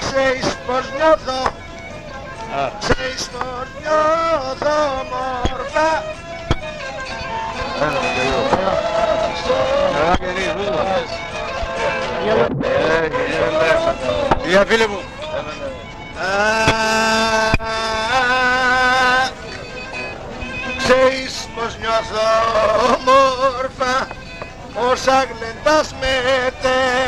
Ξέρεις πως νιώθω, ξέρεις πως νιώθω μόρφα. Γεια φίλε μου. Ξέρεις πως νιώθω όμορφα, όσα γλεντάς με